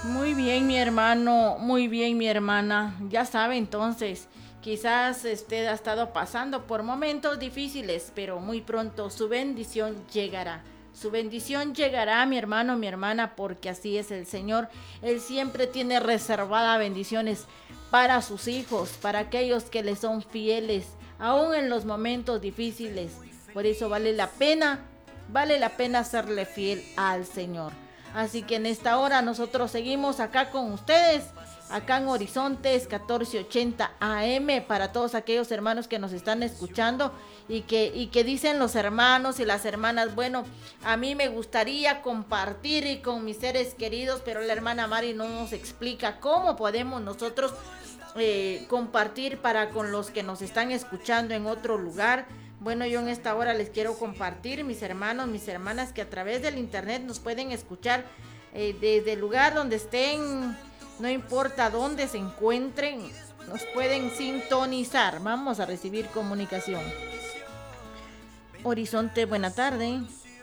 Muy bien, mi hermano, muy bien, mi hermana. Ya sabe entonces, quizás usted ha estado pasando por momentos difíciles, pero muy pronto su bendición llegará. Su bendición llegará, mi hermano, mi hermana, porque así es el Señor. Él siempre tiene reservada bendiciones para sus hijos, para aquellos que le son fieles, aún en los momentos difíciles. Por eso vale la pena serle fiel al Señor. Así que en esta hora nosotros seguimos acá con ustedes, acá en Horizontes 1480 AM, para todos aquellos hermanos que nos están escuchando y que dicen los hermanos y las hermanas, bueno, a mí me gustaría compartir y con mis seres queridos, pero la hermana Mari no nos explica cómo podemos nosotros compartir para con los que nos están escuchando en otro lugar. Bueno, yo en esta hora les quiero compartir, mis hermanos, mis hermanas, que a través del internet nos pueden escuchar desde el lugar donde estén, no importa dónde se encuentren, nos pueden sintonizar. Vamos a recibir comunicación. Horizonte, buena tarde.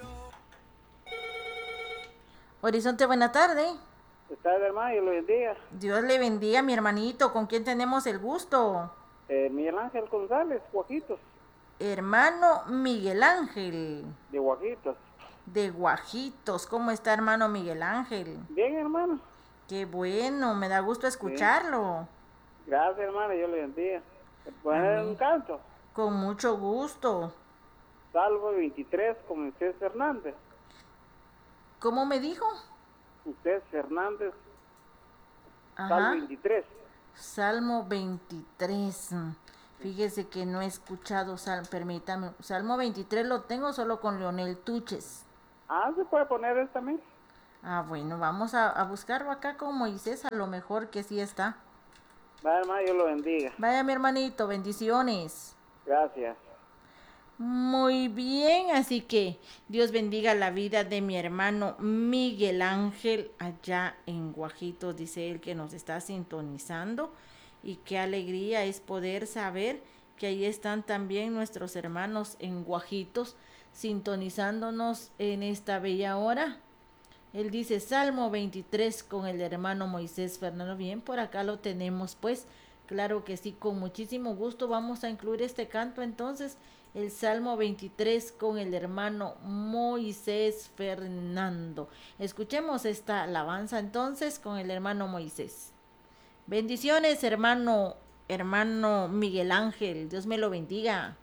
Horizonte, buena tarde. Está el hermano, Dios lo bendiga. Dios le bendiga, mi hermanito. ¿Con quién tenemos el gusto? Miguel Ángel González, Guajitos, Hermano Miguel Ángel, de Guajitos. de Guajitos. ¿Cómo está, hermano Miguel Ángel? Bien, hermano. Qué bueno, me da gusto Sí. escucharlo. Gracias, hermano, Dios le bendiga. Poner un Amén. canto. Con mucho gusto. Salvo 23 con Moisés Hernández. ¿Cómo me dijo? Moisés Hernández, Salvo Ajá. 23. Salmo 23. Fíjese que no he escuchado, permítame. Salmo 23 lo tengo solo con Leonel Tuches. Se puede poner él también. Bueno, vamos a buscarlo acá con Moisés, a lo mejor que sí está. Va, hermano, Dios lo bendiga. Vaya, mi hermanito, bendiciones. Gracias. Muy bien, así que Dios bendiga la vida de mi hermano Miguel Ángel allá en Guajitos, dice él que nos está sintonizando, y qué alegría es poder saber que ahí están también nuestros hermanos en Guajitos sintonizándonos en esta bella hora. Él dice Salmo 23 con el hermano Moisés Fernando. Bien, por acá lo tenemos, pues. Claro que sí, con muchísimo gusto vamos a incluir este canto entonces, el Salmo 23 con el hermano Moisés Fernando. Escuchemos esta alabanza entonces con el hermano Moisés. Bendiciones, hermano Miguel Ángel. Dios me lo bendiga.